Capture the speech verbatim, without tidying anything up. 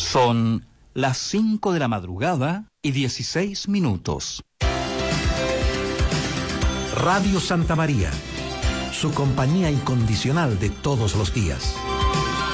Son las cinco de la madrugada y dieciséis minutos. Radio Santa María, su compañía incondicional de todos los días.